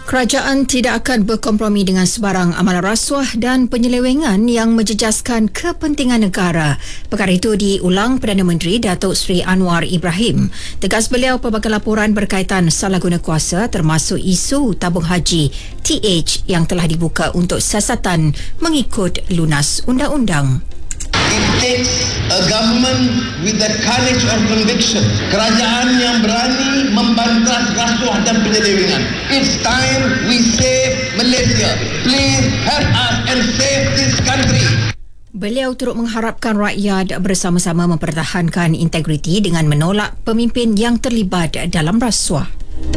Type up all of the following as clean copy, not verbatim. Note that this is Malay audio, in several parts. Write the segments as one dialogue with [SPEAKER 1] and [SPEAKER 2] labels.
[SPEAKER 1] Kerajaan tidak akan berkompromi dengan sebarang amalan rasuah dan penyelewengan yang menjejaskan kepentingan negara. Perkara itu diulang Perdana Menteri Datuk Seri Anwar Ibrahim. Tegas beliau pelbagai laporan berkaitan salah guna kuasa termasuk isu tabung haji TH yang telah dibuka untuk siasatan mengikut lunas undang-undang.
[SPEAKER 2] It takes a government with the courage of conviction. Kerajaan yang berani membantas rasuah dan penyelewengan. It's time we save Malaysia. Please help us and save this country.
[SPEAKER 1] Beliau turut mengharapkan rakyat bersama-sama mempertahankan integriti dengan menolak pemimpin yang terlibat dalam rasuah.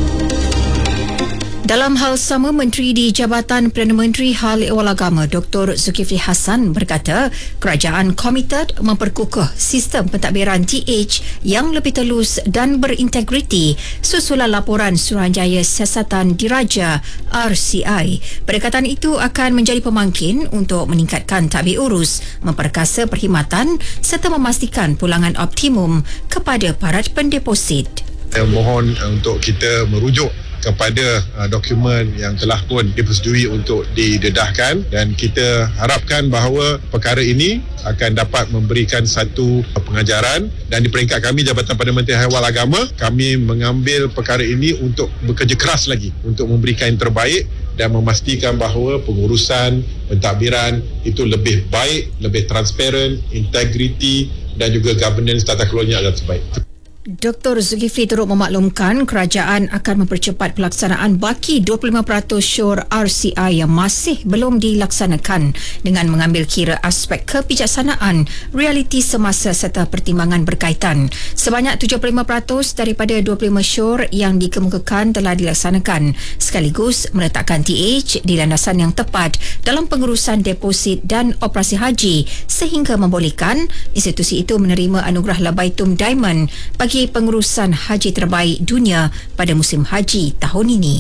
[SPEAKER 1] Dalam hal sama, Menteri di Jabatan Perdana Menteri Hal Ehwal Agama Dr. Zulkifli Hassan berkata kerajaan komited memperkukuh sistem pentadbiran TH yang lebih telus dan berintegriti susulan laporan Suruhanjaya Siasatan Diraja RCI. Pendekatan itu akan menjadi pemangkin untuk meningkatkan tadbir urus, memperkasa perkhidmatan serta memastikan pulangan optimum kepada para pendeposit.
[SPEAKER 3] Saya mohon untuk kita merujuk kepada dokumen yang telah pun dipersetujui untuk didedahkan, dan kita harapkan bahawa perkara ini akan dapat memberikan satu pengajaran, dan di peringkat kami Jabatan Perdana Menteri Hal Ehwal Agama, kami mengambil perkara ini untuk bekerja keras lagi untuk memberikan yang terbaik dan memastikan bahawa pengurusan pentadbiran itu lebih baik, lebih transparan, integriti dan juga governance tata kelolanya adalah terbaik.
[SPEAKER 1] Dr. Zulkifli turut memaklumkan kerajaan akan mempercepat pelaksanaan baki 25% syur RCI yang masih belum dilaksanakan dengan mengambil kira aspek kebijaksanaan, realiti semasa serta pertimbangan berkaitan. Sebanyak 75% daripada 25 syur yang dikemukakan telah dilaksanakan, sekaligus meletakkan TH di landasan yang tepat dalam pengurusan deposit dan operasi haji sehingga membolehkan institusi itu menerima anugerah Labaitum Diamond bagi pengurusan haji terbaik dunia pada musim haji tahun ini.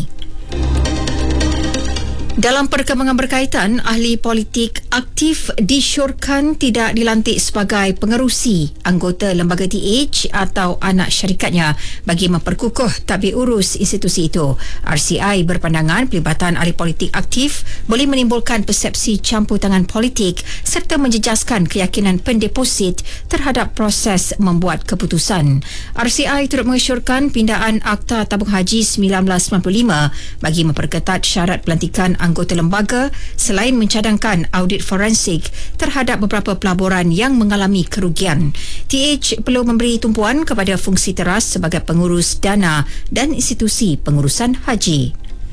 [SPEAKER 1] Dalam perkembangan berkaitan, ahli politik aktif disyorkan tidak dilantik sebagai pengerusi anggota lembaga TH atau anak syarikatnya bagi memperkukuh tadbir urus institusi itu. RCI berpandangan pelibatan ahli politik aktif boleh menimbulkan persepsi campur tangan politik serta menjejaskan keyakinan pendeposit terhadap proses membuat keputusan. RCI turut mengesyorkan pindaan Akta Tabung Haji 1995 bagi memperketat syarat pelantikan anggota lembaga selain mencadangkan audit forensik terhadap beberapa pelaburan yang mengalami kerugian. TH perlu memberi tumpuan kepada fungsi teras sebagai pengurus dana dan institusi pengurusan haji.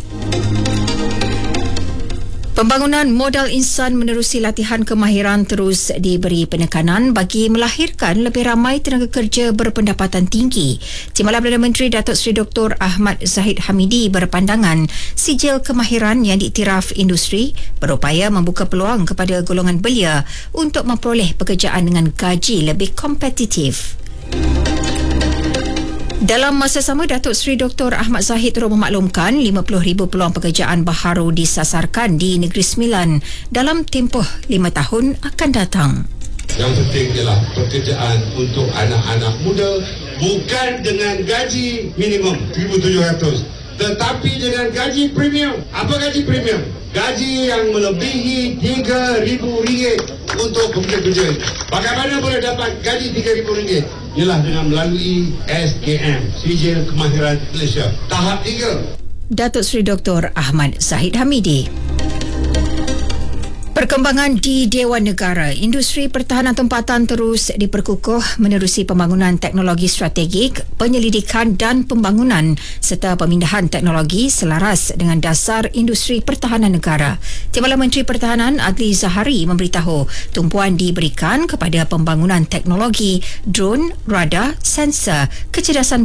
[SPEAKER 1] Pembangunan modal insan menerusi latihan kemahiran terus diberi penekanan bagi melahirkan lebih ramai tenaga kerja berpendapatan tinggi. Timbalan Perdana Menteri Datuk Seri Dr. Ahmad Zahid Hamidi berpandangan sijil kemahiran yang diiktiraf industri berupaya membuka peluang kepada golongan belia untuk memperoleh pekerjaan dengan gaji lebih kompetitif. Dalam masa sama, Datuk Seri Dr. Ahmad Zahid turut memaklumkan 50,000 peluang pekerjaan baharu disasarkan di Negeri Sembilan dalam tempoh 5 tahun akan datang.
[SPEAKER 4] Yang penting ialah pekerjaan untuk anak-anak muda, bukan dengan gaji minimum 1,700, tetapi dengan gaji premium. Apa gaji premium? Gaji yang melebihi RM3,000 untuk pekerja-pekerja. Bagaimana boleh dapat gaji RM3,000? Ialah dengan melalui SKM, Sijil Kemahiran Malaysia, tahap 3.
[SPEAKER 1] Datuk Seri Dr. Ahmad Zahid Hamidi. Perkembangan di Dewan Negara, industri pertahanan tempatan terus diperkukuh menerusi pembangunan teknologi strategik, penyelidikan dan pembangunan serta pemindahan teknologi selaras dengan dasar industri pertahanan negara. Timbalan Menteri Pertahanan Adli Zahari memberitahu tumpuan diberikan kepada pembangunan teknologi, drone, radar, sensor, kecerdasan